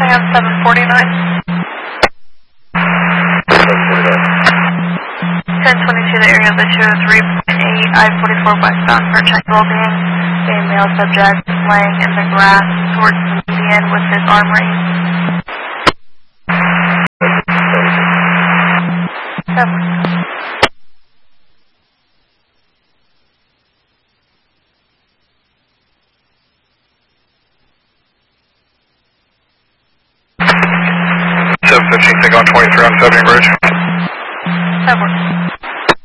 am 749. 1022, the area of the 203.8, I-44 westbound for check well-being. A male subject laying in the grass towards the median with his arm raised. 715, take on 23 on 70 Bridge. That works.